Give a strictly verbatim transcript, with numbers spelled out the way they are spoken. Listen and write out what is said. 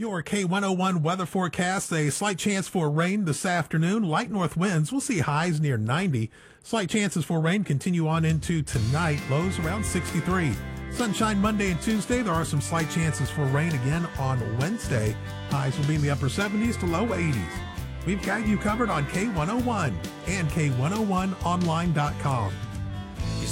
Your K one oh one weather forecast, a slight chance for rain this afternoon. Light north winds. We'll see highs near ninety. Slight chances for rain continue on into tonight. Lows around sixty-three. Sunshine Monday and Tuesday. There are some slight chances for rain again on Wednesday. Highs will be in the upper seventies to low eighties. We've got you covered on K one oh one and K one oh one online dot com.